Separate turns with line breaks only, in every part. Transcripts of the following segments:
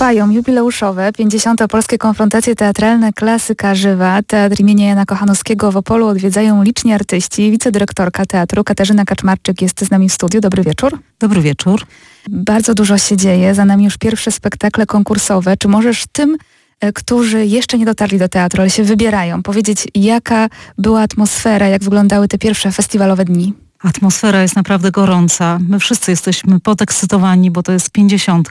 Trwają jubileuszowe 50. Polskie Konfrontacje Teatralne Klasyka Żywa. Teatr imienia Jana Kochanowskiego w Opolu odwiedzają liczni artyści. Wicedyrektorka teatru Katarzyna Kaczmarczyk jest z nami w studiu. Dobry wieczór.
Dobry wieczór.
Bardzo dużo się dzieje. Za nami już pierwsze spektakle konkursowe. Czy możesz tym, którzy jeszcze nie dotarli do teatru, ale się wybierają, powiedzieć, jaka była atmosfera, jak wyglądały te pierwsze festiwalowe dni?
Atmosfera jest naprawdę gorąca. My wszyscy jesteśmy podekscytowani, bo to jest 50.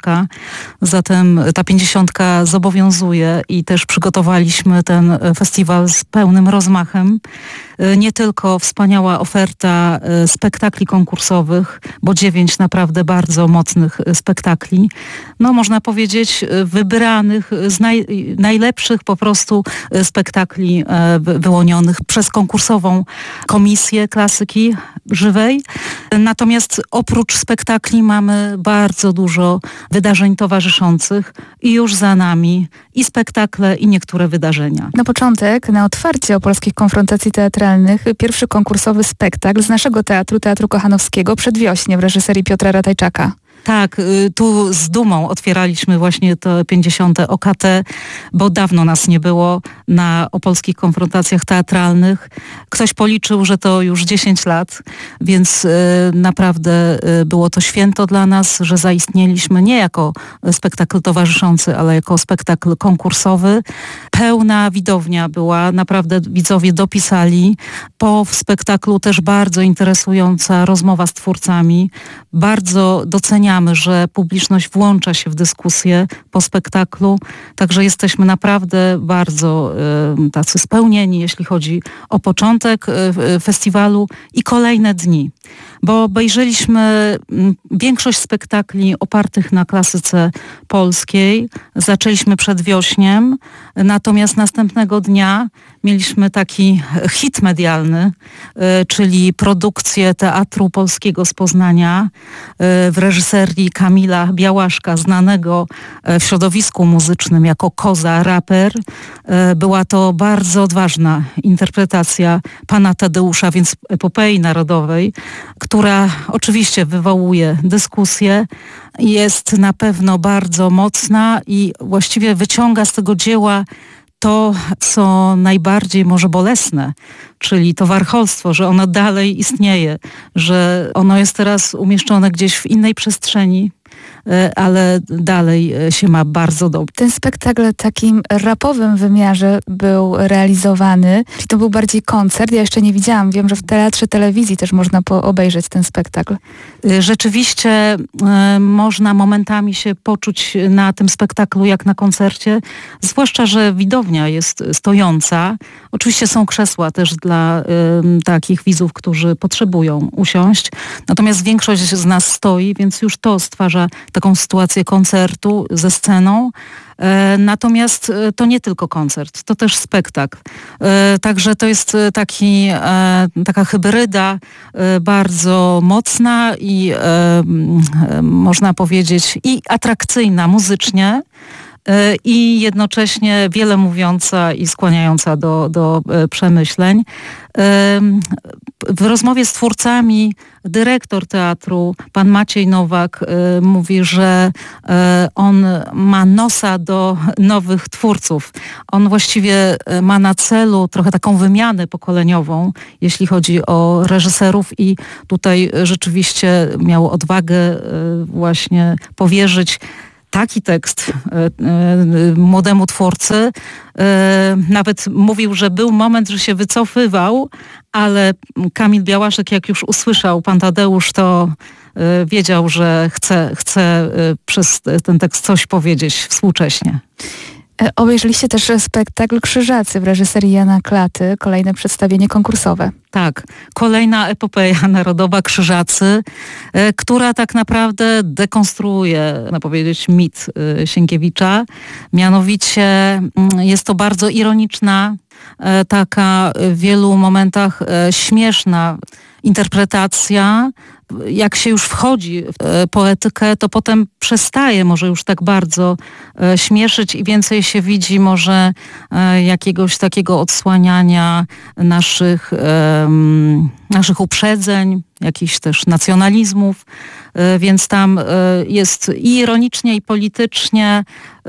Zatem ta 50 zobowiązuje i też przygotowaliśmy ten festiwal z pełnym rozmachem. Nie tylko wspaniała oferta spektakli konkursowych, bo 9 naprawdę bardzo mocnych spektakli. No można powiedzieć wybranych z najlepszych po prostu spektakli wyłonionych przez konkursową komisję klasyki żywej. Natomiast oprócz spektakli mamy bardzo dużo wydarzeń towarzyszących i już za nami i spektakle, i niektóre wydarzenia.
Na początek, na otwarcie Opolskich Konfrontacji Teatralnych, pierwszy konkursowy spektakl z naszego teatru, Teatru Kochanowskiego, Przedwiośnie w reżyserii Piotra Ratajczaka.
Tak, tu z dumą otwieraliśmy właśnie to 50. OKT, bo dawno nas nie było na Opolskich Konfrontacjach Teatralnych. Ktoś policzył, że to już 10 lat, więc naprawdę było to święto dla nas, że zaistnieliśmy nie jako spektakl towarzyszący, ale jako spektakl konkursowy. Pełna widownia była, naprawdę widzowie dopisali. Po spektaklu też bardzo interesująca rozmowa z twórcami. Bardzo doceniamy, że publiczność włącza się w dyskusję po spektaklu, także jesteśmy naprawdę bardzo tacy spełnieni, jeśli chodzi o początek festiwalu i kolejne dni. Bo obejrzeliśmy większość spektakli opartych na klasyce polskiej. Zaczęliśmy Przedwiośniem, natomiast następnego dnia mieliśmy taki hit medialny, czyli produkcję Teatru Polskiego z Poznania w reżyserii Kamila Białaszka, znanego w środowisku muzycznym jako Koza, raper. Była to bardzo odważna interpretacja pana Tadeusza, więc epopei narodowej, która oczywiście wywołuje dyskusję, jest na pewno bardzo mocna i właściwie wyciąga z tego dzieła to, co najbardziej może bolesne, czyli to warcholstwo, że ono dalej istnieje, że ono jest teraz umieszczone gdzieś w innej przestrzeni, ale dalej się ma bardzo dobrze.
Ten spektakl w takim rapowym wymiarze był realizowany, czyli to był bardziej koncert. Ja jeszcze nie widziałam. Wiem, że w Teatrze Telewizji też można obejrzeć ten spektakl.
Rzeczywiście można momentami się poczuć na tym spektaklu jak na koncercie, zwłaszcza, że widownia jest stojąca. Oczywiście są krzesła też dla takich widzów, którzy potrzebują usiąść. Natomiast większość z nas stoi, więc już to stwarza taką sytuację koncertu ze sceną. Natomiast to nie tylko koncert, to też spektakl. Także to jest taka hybryda bardzo mocna i można powiedzieć i atrakcyjna muzycznie, i jednocześnie wiele mówiąca i skłaniająca do przemyśleń. W rozmowie z twórcami dyrektor teatru, pan Maciej Nowak, mówi, że on ma nosa do nowych twórców. On właściwie ma na celu trochę taką wymianę pokoleniową, jeśli chodzi o reżyserów i tutaj rzeczywiście miał odwagę właśnie powierzyć taki tekst młodemu twórcy. Nawet mówił, że był moment, że się wycofywał, ale Kamil Białaszek, jak już usłyszał pan Tadeusz, to wiedział, że chce przez ten tekst coś powiedzieć współcześnie.
Obejrzeliście też spektakl Krzyżacy w reżyserii Jana Klaty, kolejne przedstawienie konkursowe.
Tak, kolejna epopeja narodowa Krzyżacy, która tak naprawdę dekonstruuje, można powiedzieć, mit Sienkiewicza. Mianowicie jest to bardzo ironiczna, taka w wielu momentach śmieszna interpretacja. Jak się już wchodzi w poetykę, to potem przestaje może już tak bardzo śmieszyć i więcej się widzi może jakiegoś takiego odsłaniania naszych uprzedzeń, jakichś też nacjonalizmów. więc tam jest i ironicznie, i politycznie.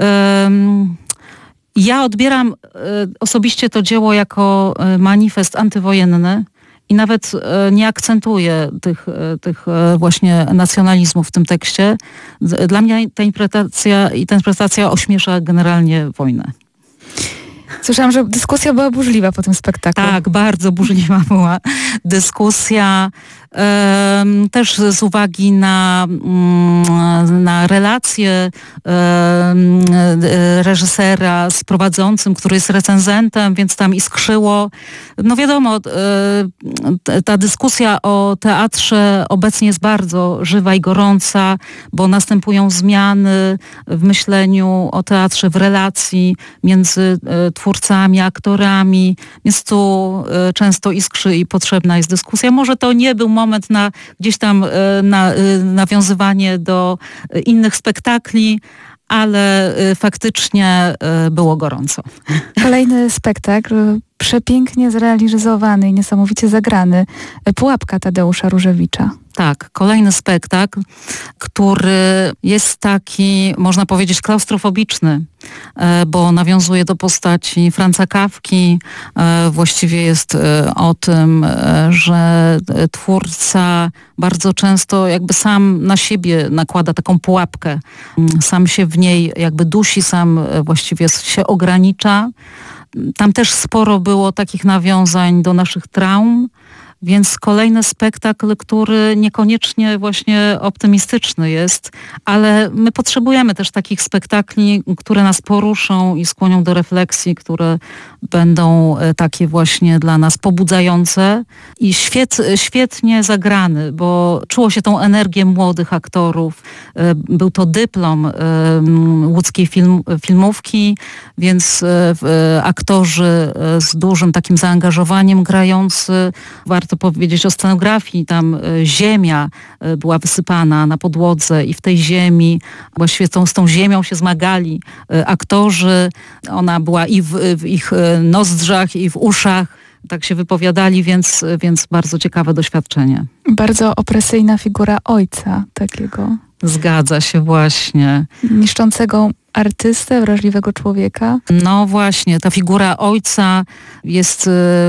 Ja odbieram osobiście to dzieło jako manifest antywojenny i nawet nie akcentuję tych właśnie nacjonalizmów w tym tekście. Dla mnie ta interpretacja ośmiesza generalnie wojnę.
Słyszałam, że dyskusja była burzliwa po tym spektaklu.
Tak, bardzo burzliwa była dyskusja. Też z uwagi na relację reżysera z prowadzącym, który jest recenzentem, więc tam iskrzyło. No wiadomo, ta dyskusja o teatrze obecnie jest bardzo żywa i gorąca, bo następują zmiany w myśleniu o teatrze, w relacji między twórcami, aktorami, więc tu często iskrzy i potrzebna jest dyskusja. Może to nie był moment na gdzieś tam nawiązywanie do innych spektakli, ale faktycznie było gorąco.
Kolejny spektakl, przepięknie zrealizowany i niesamowicie zagrany. Pułapka Tadeusza Różewicza.
Tak, kolejny spektakl, który jest taki, można powiedzieć, klaustrofobiczny, bo nawiązuje do postaci Franza Kafki. Właściwie jest o tym, że twórca bardzo często jakby sam na siebie nakłada taką pułapkę. Sam się w niej jakby dusi, sam właściwie się ogranicza. Tam też sporo było takich nawiązań do naszych traum, więc kolejny spektakl, który niekoniecznie właśnie optymistyczny jest, ale my potrzebujemy też takich spektakli, które nas poruszą i skłonią do refleksji, które będą takie właśnie dla nas pobudzające i świetnie zagrany, bo czuło się tą energię młodych aktorów. Był to dyplom łódzkiej filmówki, więc aktorzy z dużym takim zaangażowaniem grający. Warto powiedzieć o scenografii. Tam ziemia była wysypana na podłodze i w tej ziemi, właściwie z tą ziemią się zmagali aktorzy. Ona była i w ich nozdrzach, i w uszach. Tak się wypowiadali, więc bardzo ciekawe doświadczenie.
Bardzo opresyjna figura ojca takiego.
Zgadza się właśnie.
Niszczącego artystę, wrażliwego człowieka.
No właśnie, ta figura ojca jest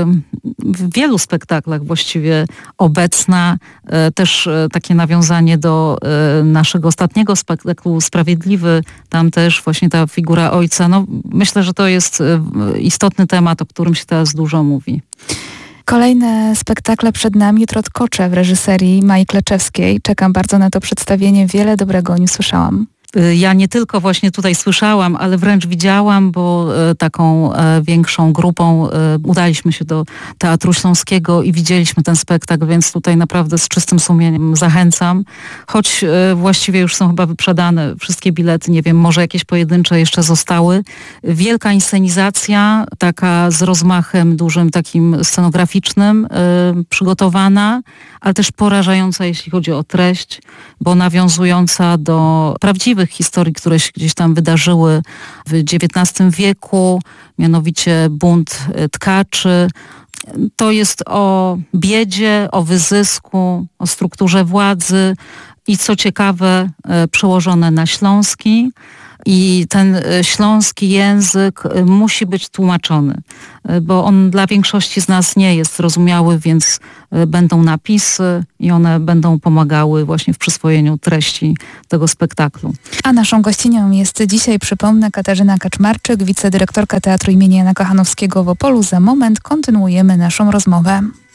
w wielu spektaklach właściwie obecna. Też takie nawiązanie do naszego ostatniego spektaklu Sprawiedliwy. Tam też właśnie ta figura ojca. No, myślę, że to jest istotny temat, o którym się teraz dużo mówi.
Kolejne spektakle przed nami. Trotkocze w reżyserii Mai Kleczewskiej. Czekam bardzo na to przedstawienie. Wiele dobrego o nim słyszałam.
Ja nie tylko właśnie tutaj słyszałam, ale wręcz widziałam, bo taką większą grupą udaliśmy się do Teatru Śląskiego i widzieliśmy ten spektakl, więc tutaj naprawdę z czystym sumieniem zachęcam. Choć właściwie już są chyba wyprzedane wszystkie bilety, nie wiem, może jakieś pojedyncze jeszcze zostały. Wielka inscenizacja, taka z rozmachem dużym, takim scenograficznym, przygotowana, ale też porażająca, jeśli chodzi o treść, bo nawiązująca do prawdziwych historii, które się gdzieś tam wydarzyły w XIX wieku, mianowicie bunt tkaczy. To jest o biedzie, o wyzysku, o strukturze władzy i co ciekawe przełożone na śląski. I ten śląski język musi być tłumaczony, bo on dla większości z nas nie jest zrozumiały, więc będą napisy i one będą pomagały właśnie w przyswojeniu treści tego spektaklu.
A naszą gościnią jest dzisiaj, przypomnę, Katarzyna Kaczmarczyk, wicedyrektorka Teatru im. Jana Kochanowskiego w Opolu. Za moment kontynuujemy naszą rozmowę.